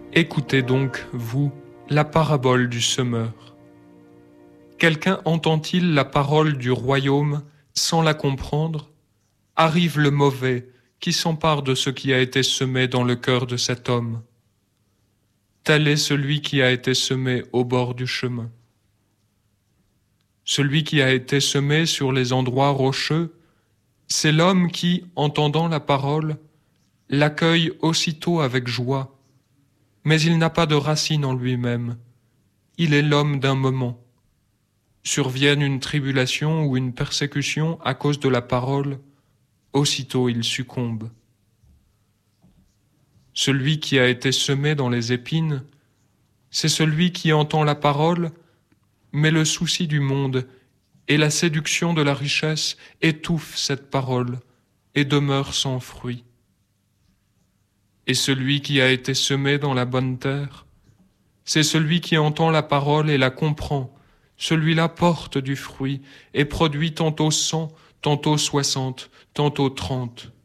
Écoutez donc, vous, la parabole du semeur. Quelqu'un entend-il la parole du royaume sans la comprendre? Arrive le mauvais qui s'empare de ce qui a été semé dans le cœur de cet homme. Tel est celui qui a été semé au bord du chemin. Celui qui a été semé sur les endroits rocheux, c'est l'homme qui, entendant la parole, l'accueille aussitôt avec joie, mais il n'a pas de racine en lui-même. Il est l'homme d'un moment. Survienne une tribulation ou une persécution à cause de la parole, aussitôt il succombe. Celui qui a été semé dans les épines, c'est celui qui entend la parole, mais le souci du monde et la séduction de la richesse étouffent cette parole et demeure sans fruit. Et celui qui a été semé dans la bonne terre, c'est celui qui entend la parole et la comprend. Celui-là porte du fruit et produit tantôt 100, tantôt 60, tantôt 30.